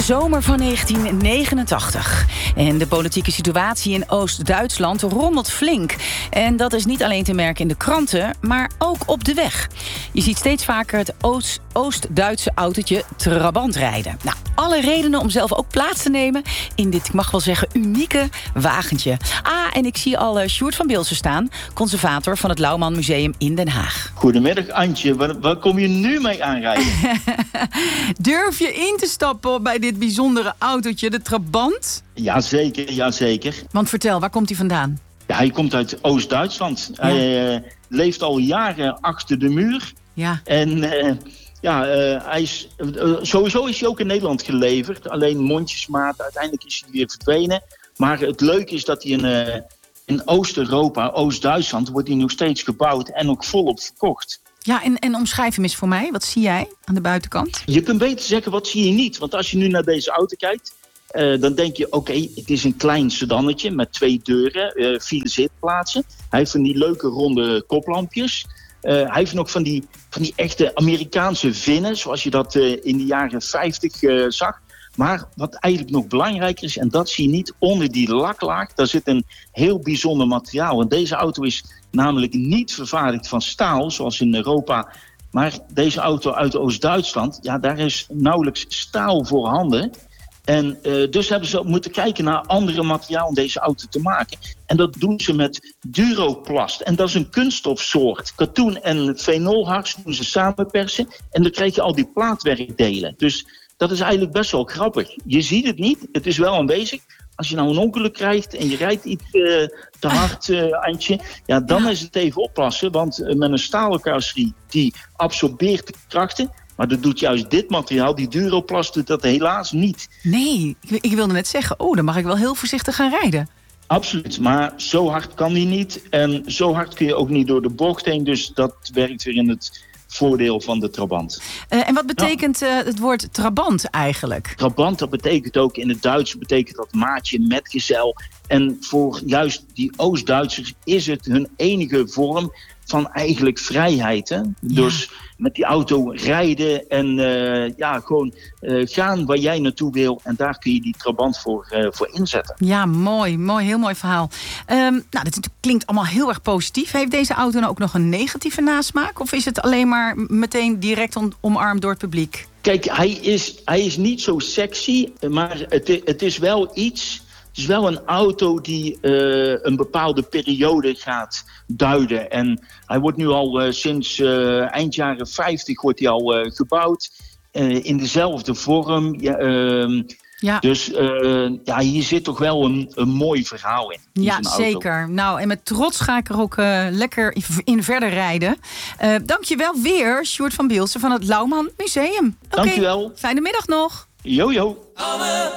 zomer van 1989. En de politieke situatie in Oost-Duitsland rommelt flink. En dat is niet alleen te merken in de kranten, maar ook op de weg. Je ziet steeds vaker het Oost-Duitse autootje Trabant rijden. Nou, alle redenen om zelf ook plaats te nemen in dit, ik mag wel zeggen, unieke wagentje. En ik zie al Sjoerd van Bilsen staan, conservator van het Lauwman Museum in Den Haag. Goedemiddag Antje, waar kom je nu mee aanrijden? Durf je in te stappen bij dit bijzondere autootje, de Trabant? Jazeker. Want vertel, waar komt hij vandaan? Ja, hij komt uit Oost-Duitsland. Ja. Hij leeft al jaren achter de muur. Ja. En hij is, sowieso is hij ook in Nederland geleverd. Alleen mondjesmaat, uiteindelijk is hij weer verdwenen. Maar het leuke is dat hij in Oost-Europa, Oost-Duitsland, wordt hij nog steeds gebouwd en ook volop verkocht. Ja, en omschrijf hem eens voor mij. Wat zie jij aan de buitenkant? Je kunt beter zeggen, wat zie je niet? Want als je nu naar deze auto kijkt, dan denk je, oké, het is een klein sedannetje met 2 deuren, 4 zitplaatsen. Hij heeft van die leuke ronde koplampjes. Hij heeft nog van die echte Amerikaanse vinnen, zoals je dat in de jaren 50 zag. Maar wat eigenlijk nog belangrijker is, en dat zie je niet, onder die laklaag, daar zit een heel bijzonder materiaal. En deze auto is namelijk niet vervaardigd van staal, zoals in Europa. Maar deze auto uit Oost-Duitsland, ja, daar is nauwelijks staal voorhanden. En dus hebben ze moeten kijken naar andere materiaal om deze auto te maken. En dat doen ze met Duroplast. En dat is een kunststofsoort. Katoen en fenolhars doen ze samenpersen. En dan krijg je al die plaatwerkdelen. Dus dat is eigenlijk best wel grappig. Je ziet het niet, het is wel aanwezig. Als je nou een ongeluk krijgt en je rijdt iets te hard, Antje, ja, dan is het even oppassen. Want met een stalen carrosserie, die absorbeert de krachten. Maar dat doet juist dit materiaal, die Duroplast, doet dat helaas niet. Nee, ik wilde net zeggen, dan mag ik wel heel voorzichtig gaan rijden. Absoluut, maar zo hard kan die niet. En zo hard kun je ook niet door de bocht heen. Dus dat werkt weer in het voordeel van de Trabant. En wat betekent het woord Trabant eigenlijk? Trabant, dat betekent ook in het Duits, betekent dat maatje, metgezel. En voor juist die Oost-Duitsers is het hun enige vorm van eigenlijk vrijheid. Hè? Ja. Dus met die auto rijden en gewoon gaan waar jij naartoe wil. En daar kun je die Trabant voor inzetten. Ja, mooi, heel mooi verhaal. Dat klinkt allemaal heel erg positief. Heeft deze auto nou ook nog een negatieve nasmaak? Of is het alleen maar meteen direct omarmd door het publiek? Kijk, hij is niet zo sexy, maar het is wel iets. Het is wel een auto die een bepaalde periode gaat duiden. En hij wordt nu al sinds eind jaren 50 wordt hij al gebouwd. In dezelfde vorm. Ja. Dus hier zit toch wel een mooi verhaal in. Ja, zeker. Nou, en met trots ga ik er ook lekker in verder rijden. Dankjewel weer, Sjoerd van Bilsen van het Lauwman Museum. Dankjewel. Fijne middag nog. Jojo.